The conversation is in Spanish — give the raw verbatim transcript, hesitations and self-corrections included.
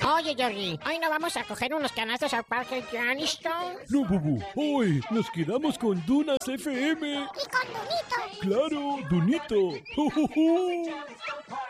Oye, Jordi, hoy no vamos a coger unos canastos al parque Johnston. No, Bubu, hoy nos quedamos con Dunas F M. Y con Dunito. Claro, Dunito.